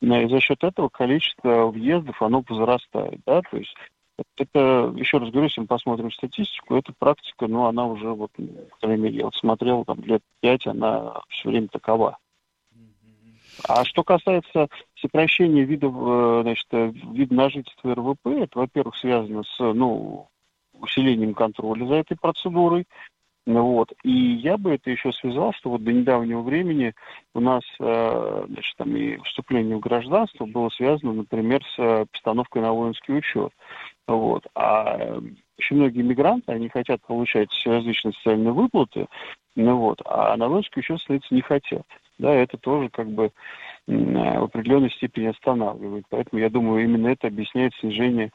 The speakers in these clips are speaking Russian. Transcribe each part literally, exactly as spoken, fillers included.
и за счет этого количество въездов, оно возрастает, да, то есть это, еще раз говорю, если мы посмотрим статистику, эта практика, ну, она уже, вот, по крайней мере, я вот смотрел, там, лет пять, она все время такова. А что касается сокращения видов, значит, вида на жительство эр вэ пэ, это, во-первых, связано с, ну, усилением контроля за этой процедурой. Вот. И я бы это еще связал, что вот до недавнего времени у нас, значит, там и вступление в гражданство было связано, например, с постановкой на воинский учет. Вот. А очень многие мигранты, они хотят получать различные социальные выплаты, ну вот, а на воинский учет становиться не хотят. Да, это тоже как бы в определенной степени останавливает. Поэтому я думаю, именно это объясняет снижение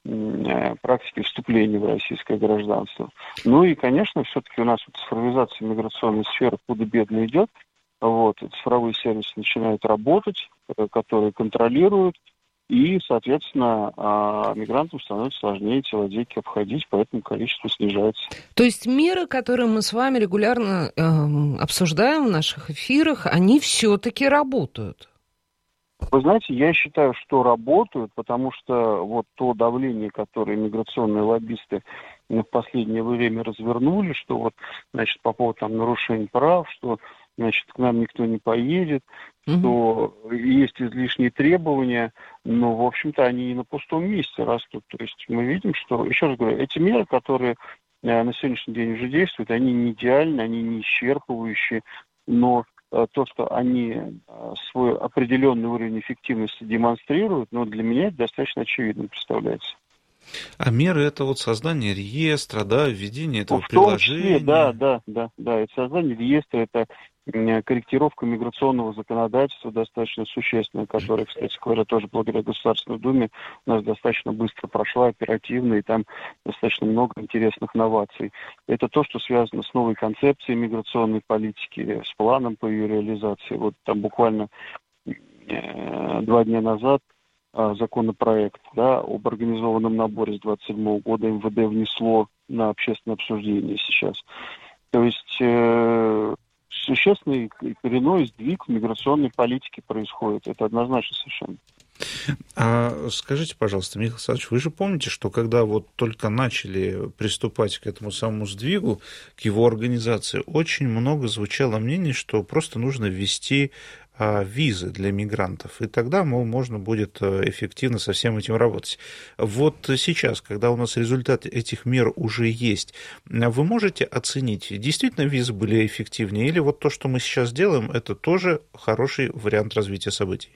практики вступления в российское гражданство. Ну и, конечно, все-таки у нас вот цифровизация миграционной сферы худо-бедно идет. Вот, цифровые сервисы начинают работать, которые контролируют, и, соответственно, мигрантам становится сложнее эти лазейки обходить, поэтому количество снижается. То есть меры, которые мы с вами регулярно э, обсуждаем в наших эфирах, они все-таки работают? Вы знаете, я считаю, что работают, потому что вот то давление, которое миграционные лоббисты в последнее время развернули, что вот, значит, по поводу там нарушений прав, что, значит, к нам никто не поедет, mm-hmm. что есть излишние требования, но, в общем-то, они не на пустом месте растут. То есть мы видим, что, еще раз говорю, эти меры, которые на сегодняшний день уже действуют, они не идеальны, они не исчерпывающие, но то, что они свой определенный уровень эффективности демонстрируют, ну, для меня это достаточно очевидно представляется. А меры — это вот создание реестра, да, введение этого ну, в том приложения? Числе, да, да, да, да, это создание реестра, это корректировка миграционного законодательства достаточно существенная, которая, кстати говоря, тоже благодаря Государственной Думе у нас достаточно быстро прошла, оперативно, и там достаточно много интересных новаций. Это то, что связано с новой концепцией миграционной политики, с планом по ее реализации. Вот там буквально э, два дня назад э, законопроект, да, об организованном наборе с двадцать седьмого года эм вэ дэ внесло на общественное обсуждение сейчас. То есть э, существенный коренной сдвиг в миграционной политике происходит. Это однозначно совершенно. А скажите, пожалуйста, Михаил Александрович, вы же помните, что когда вот только начали приступать к этому самому сдвигу, к его организации, очень много звучало мнений, что просто нужно ввести визы для мигрантов, и тогда, мол, можно будет эффективно со всем этим работать. Вот сейчас, когда у нас результат этих мер уже есть, вы можете оценить, действительно визы были эффективнее, или вот то, что мы сейчас делаем, это тоже хороший вариант развития событий?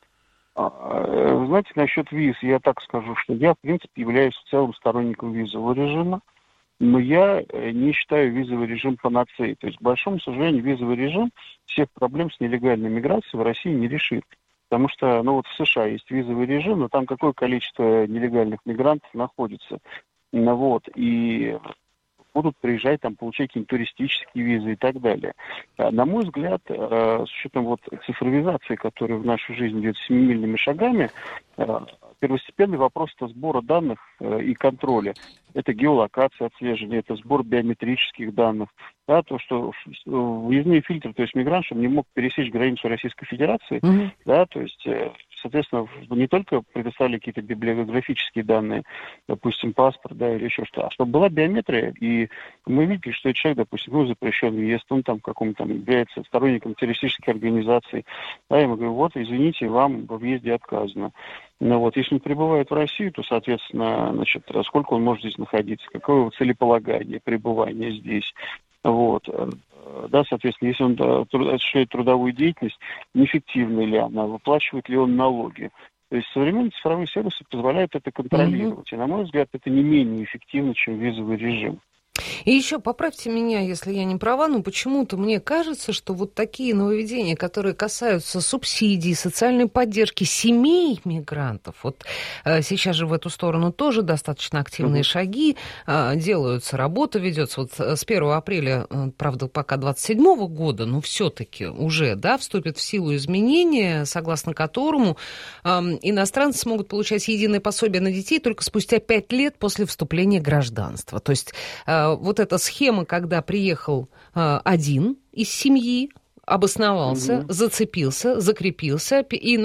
Вы знаете, насчет виз, я так скажу, что я, в принципе, являюсь в целом сторонником визового режима, но я не считаю визовый режим панацеей. То есть, к большому сожалению, визовый режим всех проблем с нелегальной миграцией в России не решит. Потому что, ну вот в США есть визовый режим, но там какое количество нелегальных мигрантов находится. Ну, вот, и будут приезжать, там, получать какие-нибудь туристические визы и так далее. На мой взгляд, с учетом вот цифровизации, которая в нашу жизнь идет семимильными шагами, первостепенный вопрос – это сбора данных и контроля. Это геолокация, отслеживание, это сбор биометрических данных. Да, то, что въездные фильтры, то есть мигрант, чтобы не мог пересечь границу Российской Федерации, mm-hmm. да, то есть, соответственно, не только предоставили какие-то библиографические данные, допустим, паспорт, да, или еще что, а чтобы была биометрия, и мы видели, что этот человек, допустим, ну, запрещен въезд, он там каком-то там является сторонником террористической организации, да, я ему говорю, вот, извините, вам во въезде отказано. Ну вот, если он прибывает в Россию, то, соответственно, значит, сколько он может здесь находиться, какое его целеполагание, пребывание здесь. Вот. Да, соответственно, если он осуществляет трудовую деятельность, неэффективна ли она, выплачивает ли он налоги. То есть современные цифровые сервисы позволяют это контролировать. Mm-hmm. И, на мой взгляд, это не менее эффективно, чем визовый режим. И еще поправьте меня, если я не права, но почему-то мне кажется, что вот такие нововведения, которые касаются субсидий, социальной поддержки семей мигрантов, вот э, сейчас же в эту сторону тоже достаточно активные mm-hmm. шаги э, делаются, работа ведется. Вот с первого апреля, э, правда, пока двадцать седьмого года, но все-таки уже, да, вступят в силу изменения, согласно которому э, иностранцы смогут получать единое пособие на детей только спустя пять лет после вступления в гражданство. То есть э, вот эта схема, когда приехал э, один из семьи, обосновался, mm-hmm. зацепился, закрепился, и